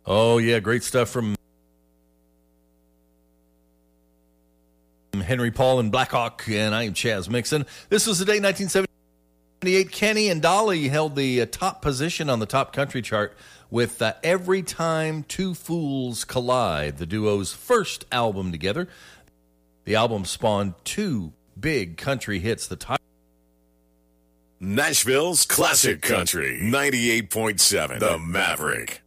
Oh, yeah, great stuff from Henry Paul and Blackhawk, and I am Chaz Mixon. This was the day 1978. Kenny and Dolly held the top position on the top country chart with Every Time Two Fools Collide, the duo's first album together. The album spawned two big country hits. Nashville's Classic Country, 98.7, The Maverick.